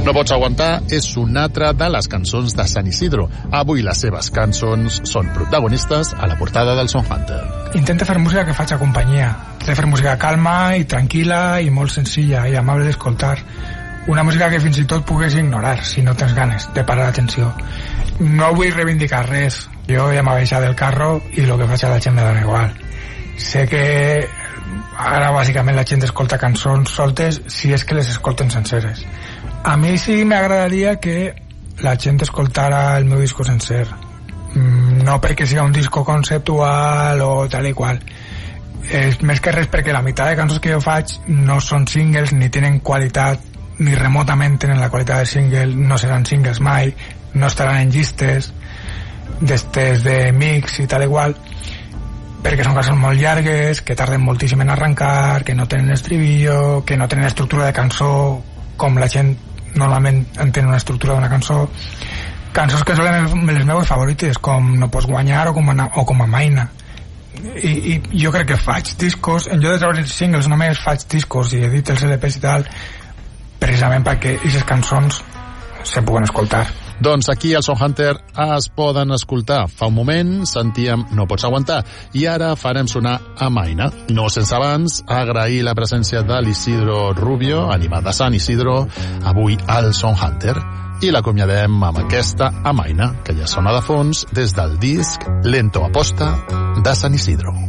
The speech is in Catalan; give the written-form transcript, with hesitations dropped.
No pots aguantar és una altra de les cançons de Sant Isidro. Avui les seves cançons són protagonistes a la portada del Songhunters. Intenta fer música que faci companyia. Intenta fer música calma i tranquil·la i molt senzilla i amable d'escoltar. Una música que fins i tot pugues ignorar si no tens ganes de parar l'atenció. No vull reivindicar res. Jo ja m'ha baixat del carro i el que faig a la gent me dona igual. Sé que ara bàsicament la gent escolta cançons soltes si és que les escolten senceres. A mi sí m'agradaria que la gent escoltara el meu disco sencer. No perquè sigui un disco conceptual o tal i qual. És més que res perquè la meitat de cançons que jo faig no són singles, ni tenen qualitat, ni remotament tenen la qualitat de single, no seran singles mai, no estaran en llistes d'estes de mix i tal i qual, perquè són cançons molt llargues, que tarden moltíssim en arrencar, que no tenen estribillo, que no tenen estructura de cançó com la gent normalment entén una estructura d'una cançó. Cançons que són les meves favorites, com No pots guanyar o com Amaina. I jo crec que faig discos, en lloc de treure singles només faig discos i edito els LPs i tal, precisament perquè aquestes cançons se puguen escoltar. Doncs aquí al Songhunters es poden escoltar. Fa un moment sentíem No pots aguantar i ara farem sonar Amaina. No sense abans agrair la presència de l'Isidro Rubio, animat de Sant Isidro, avui al Songhunters. I l'acomiadem amb aquesta Amaina, que ja sona de fons des del disc Lento Aposta de Sant Isidro.